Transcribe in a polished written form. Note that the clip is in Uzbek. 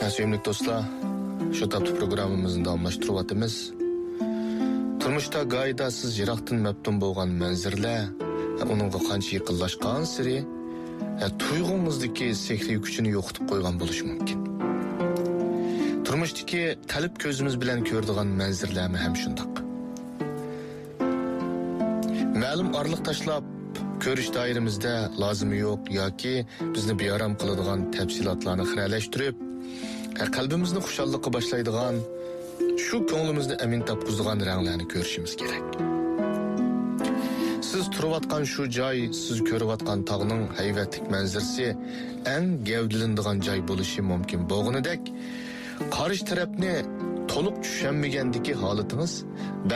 Sevimli dostlar, şu taptı programımızın davamlaştırıvatımız. Turmuşta gayda siz yiraqtın məptun bolğan mənzirlər, onunğa qancha yaqinlashqan siri, tuyg'ungizdagi sehriy kuchini yo'qotib qo'ygan bo'lishi mumkin. Turmushdagi talab ko'zimiz bilan ko'radigan manzirlarmi ham shundoq. Ma'lum orliq tashlab ko'rish doiramizda lozimi yo'q yoki bizni bearam qiladigan tafsilotlarni xiralashtirib, qalbimizni xushalliqqa boshlaydigan, shu ko'nglimizni amin topqizadigan ranglarni ko'rishimiz kerak. Siz turayotgan shu joy, siz ko'rayotgan tog'ning hayvatlik manzarasi eng gavdalanadigan joy bo'lishi mumkin bo'lganidek, qarish tarafni to'liq tushunmagandagi holatingiz